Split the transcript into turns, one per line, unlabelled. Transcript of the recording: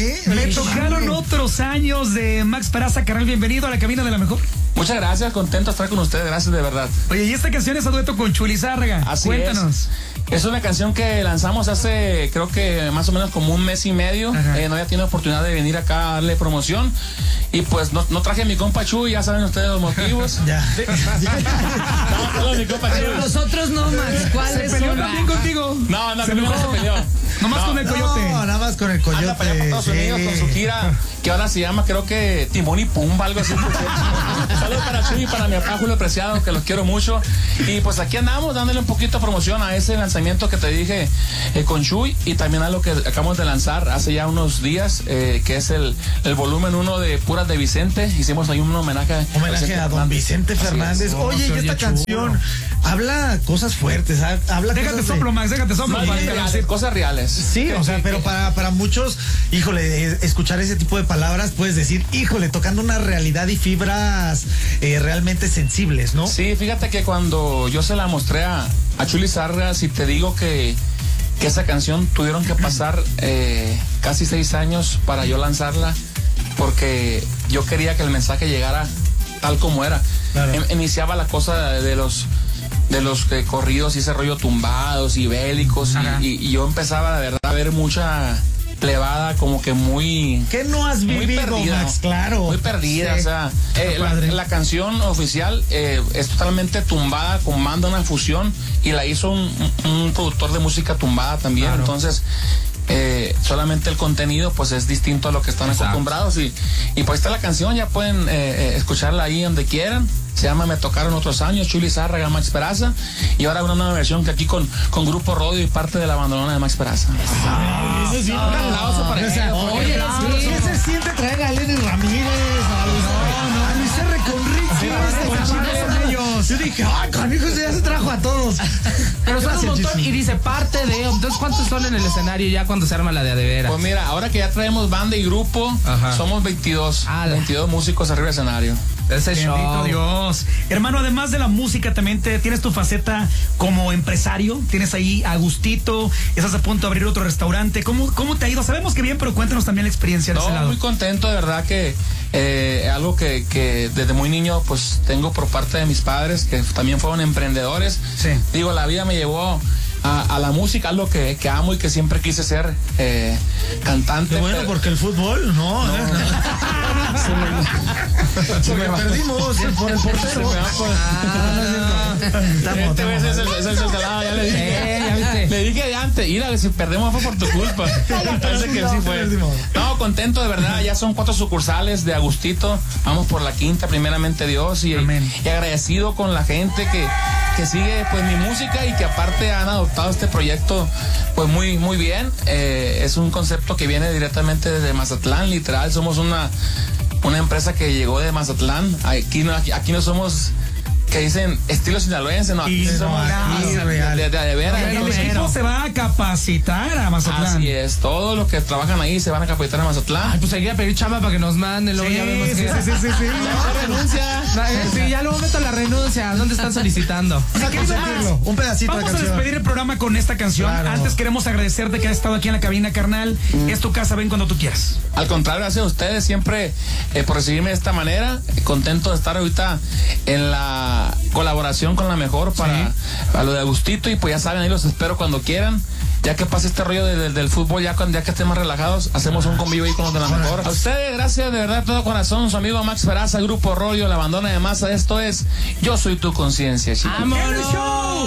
Me tocaron otros años de Max Peraza. Carnal, bienvenido a la cabina de La Mejor.
Muchas gracias, contento de estar con ustedes, gracias de verdad.
Oye, y esta canción es a dueto con Chuli Zárraga.
Así
Cuéntanos.
Es una canción que lanzamos hace, creo que más o menos como un mes y medio. No había tenido oportunidad de venir acá a darle promoción. Y pues no traje a mi compa Chuy, ya saben ustedes los motivos.
No, mi compa Chuy. Pero nosotros no, Max. ¿Cuál es?
¿Se peleó también contigo?
No, no se peleó.
Nomás con el coyote.
No, nada más con el coyote.
Anda para allá por Estados Unidos con su gira, que ahora se llama, creo que Timón y Pumba, algo así. Saludos para Chuy y para mi papá Julio Preciado, que los quiero mucho. Y pues aquí andamos dándole un poquito de promoción a ese lanzamiento que te dije con Chuy, y también a lo que acabamos de lanzar hace ya unos días, que es el volumen 1 de Puras de Vicente. Hicimos ahí un homenaje
a don Vicente Fernández. Oye, y esta canción habla cosas fuertes, habla
déjate soplo, Max, déjate soplo.
Cosas reales.
Sí, o sea, pero para muchos, híjole, escuchar ese tipo de palabras, puedes decir, híjole, tocando una realidad y fibras realmente sensibles, ¿no?
Sí, fíjate que cuando yo se la mostré a Chuli Zárraga, si te digo que esa canción tuvieron que pasar casi 6 años para yo lanzarla, porque yo quería que el mensaje llegara tal como era. Claro. Iniciaba la cosa de los corridos y ese rollo tumbados y bélicos, y yo empezaba de verdad a ver mucha plebada como que muy...
¿Qué no has vivido,
perdida,
Max? Claro.
Muy perdida, sí. O sea, la canción oficial es totalmente tumbada con banda, una fusión, y la hizo un productor de música tumbada también, claro. Entonces... solamente el contenido pues es distinto a lo que están acostumbrados, y pues está la canción, ya pueden escucharla ahí donde quieran. Se llama Me Tocaron Otros Años, Chuli Zárraga, Max Peraza, y ahora una nueva versión que aquí con Grupo Rodio y parte de la bandolona de Max Peraza.
Eso sí, un aplauso para eso. Oye, ¿qué se siente traer a Lenny Ramírez, a Luis R. Conríquez? Yo dije, ay, conmigo ya se trajo a todos.
Pero son un montón, y dice parte de... Entonces, ¿cuántos son en el escenario ya cuando se arma la de veras?
Pues mira, ahora que ya traemos banda y grupo, somos 22 músicos arriba del escenario.
Ese
bendito Dios. Hermano, además de la música, también tienes tu faceta como empresario. Tienes ahí a gustito, estás a punto de abrir otro restaurante. ¿Cómo te ha ido? Sabemos que bien, pero cuéntanos también la experiencia de ese lado.
Muy contento, de verdad que algo que desde muy niño pues tengo por parte de mis padres, que también fueron emprendedores.
Sí.
Digo, la vida me llevó a la música, algo que amo y que siempre quise ser, cantante.
Qué bueno, porque el fútbol, no. Perdimos por el portero.
Le dije de antes, mira, si perdemos fue por tu culpa. Parece que sí fue. No, contento de verdad, ya son 4 sucursales de Agustito, vamos por la 5ª, primeramente Dios, y agradecido con la gente que sigue pues mi música, y que aparte han adoptado este proyecto pues muy muy bien. Es un concepto que viene directamente desde Mazatlán, literal, somos una empresa que llegó de Mazatlán. Aquí no somos, que dicen estilo sinaloense, no, aquí somos de veras.
El equipo se va a capacitar a Mazatlán.
Así es, todos los que trabajan ahí se van a capacitar a Mazatlán.
Ay, pues hay que pedir chamba para que nos manden, luego ya vemos que...
Sí.
Renuncia. Sí, ya luego meto la renuncia. ¿Dónde están solicitando?
Un pedacito
Vamos
de canción.
a despedir el programa con esta canción. Claro. Antes queremos agradecerte que has estado aquí en la cabina, carnal. Es tu casa, ven cuando tú quieras.
Al contrario, gracias a ustedes siempre por recibirme de esta manera. Contento de estar ahorita en la colaboración con La Mejor para lo de Agustito, y pues ya saben, ahí los espero cuando quieran. Ya que pase este rollo del fútbol, ya que estén más relajados, hacemos un convivio ahí con los de La Mejor. A ustedes, gracias de verdad, de todo corazón. Su amigo Max Peraza, Grupo Rodio, La Bandona de Masa. Esto es Yo Soy Tu Conciencia, chicos.
¡Vámonos!